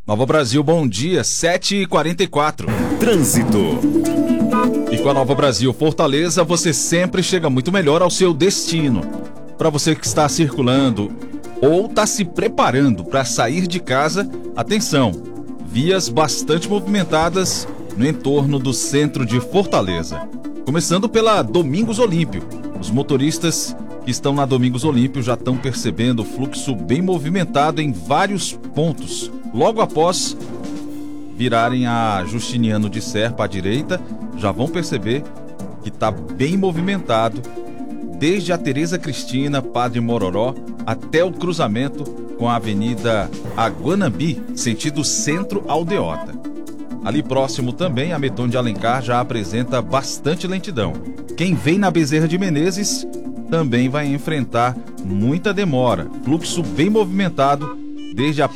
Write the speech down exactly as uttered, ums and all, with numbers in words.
Nova Brasil, bom dia, sete e quarenta e quatro. Trânsito. E com a Nova Brasil Fortaleza, você sempre chega muito melhor ao seu destino. Para você que está circulando ou está se preparando para sair de casa, atenção, vias bastante movimentadas no entorno do centro de Fortaleza. Começando pela Domingos Olímpio. Os motoristas que estão na Domingos Olímpio já estão percebendo o fluxo bem movimentado em vários pontos. Logo após virarem a Justiniano de Serpa à direita, já vão perceber que está bem movimentado desde a Tereza Cristina, Padre Mororó, até o cruzamento com a Avenida Aguanambi, sentido Centro-Aldeota. Ali próximo também, a Meton de Alencar já apresenta bastante lentidão. Quem vem na Bezerra de Menezes também vai enfrentar muita demora, fluxo bem movimentado desde a